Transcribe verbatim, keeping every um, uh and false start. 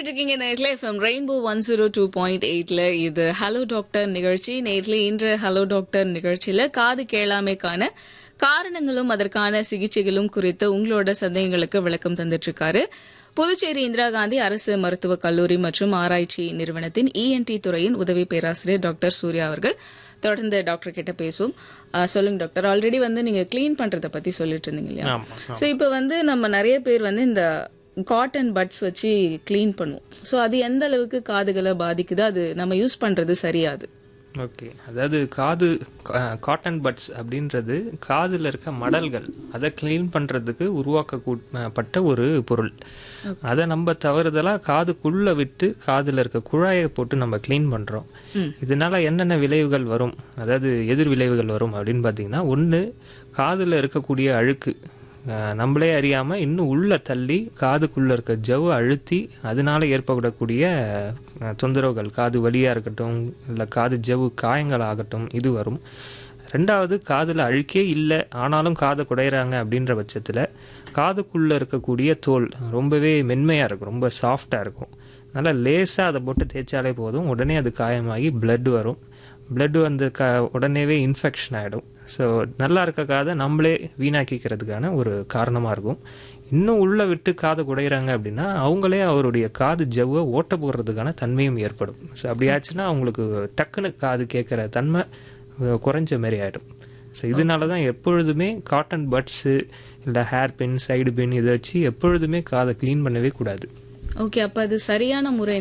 கேட்டுட்டு இருக்கீங்க நேர்ல FM rainbow one zero two point எயிட்ல இது ஹலோ டாக்டர் நிகழ்ச்சி. நேர்ல இன்று ஹலோ டாக்டர் நிகழ்ச்சியில காது கேளாமைக்கான காரணங்களும் அதற்கான சிகிச்சைகளும் குறித்து உங்களோட சந்தேகங்களுக்கு விளக்கம் தந்துட்டு இருக்காரு புதுச்சேரி இந்திரா காந்தி அரசு மருத்துவக் கல்லூரி மற்றும் ஆராய்ச்சி நிறுவனத்தின் இஎன்டி துறையின் உதவி பேராசிரியர் டாக்டர் சூர்யா அவர்கள். தொடர்ந்து டாக்டர் கிட்ட பேசுவோம். சொல்லுங்க டாக்டர், ஆல்ரெடி வந்து நீங்க கிளீன் பண்றத பத்தி சொல்லிட்டு இருந்தீங்க இல்லையா? சோ இப்ப வந்து நம்ம நிறைய பேர் வந்து இந்த காட்டன் பட்ஸ் வச்சு கிளீன் பண்ணுவோம். ஸோ அது எந்த அளவுக்கு காதுகளை பாதிக்குது, அது நம்ம யூஸ் பண்றது சரியாது? ஓகே, அதாவது காது காட்டன் பட்ஸ் அப்படின்றது காதில் இருக்க மடல்கள் அதை கிளீன் பண்ணுறதுக்கு உருவாக்கப்பட்ட ஒரு பொருள். அதை நம்ம தவறுதலாக காதுக்குள்ளே விட்டு காதில் இருக்க குழாயை போட்டு நம்ம கிளீன் பண்ணுறோம். இதனால என்னென்ன விளைவுகள் வரும், அதாவது எதிர் விளைவுகள் வரும் அப்படின்னு பார்த்தீங்கன்னா, ஒன்று காதில் இருக்கக்கூடிய அழுக்கு நம்மளே அறியாமல் இன்னும் உள்ள தள்ளி காதுக்குள்ளே இருக்க ஜவ்வு அழுத்தி அதனால ஏற்படக்கூடிய தொந்தரவுகள், காது வலியாக இருக்கட்டும் இல்லை காது ஜவ்வு காயங்கள் ஆகட்டும், இது வரும். ரெண்டாவது, காதில் அழுக்கே இல்லை ஆனாலும் காதை குடையிறாங்க அப்படின்ற பட்சத்தில் காதுக்குள்ளே இருக்கக்கூடிய தோல் ரொம்பவே மென்மையாக இருக்கும், ரொம்ப சாஃப்டாக இருக்கும். நல்லா லேசாக அதை போட்டு தேய்ச்சாலே போதும், உடனே அது காயமாகி பிளட் வரும். பிளட் வந்து க உடனேவே இன்ஃபெக்ஷன் ஆகிடும். ஸோ நல்லா இருக்க காதை நம்மளே வீணாக்கிக்கிறதுக்கான ஒரு காரணமாக இருக்கும். இன்னும் உள்ளே விட்டு காதை குடையிறாங்க அப்படின்னா அவங்களே அவருடைய காது ஜவ்வை ஓட்ட போடுறதுக்கான தன்மையும் ஏற்படும். ஸோ அப்படி ஆச்சுன்னா அவங்களுக்கு டக்குன்னு காது கேட்குற தன்மை குறைஞ்ச மாரி ஆகிடும். ஸோ இதனால தான் எப்பொழுதுமே காட்டன் பட்ஸு இல்லை ஹேர் பின், சைடு பின் இதை வச்சு எப்பொழுதுமே காதை க்ளீன் பண்ணவே கூடாது. ஓகே, அப்போ அது சரியான முறை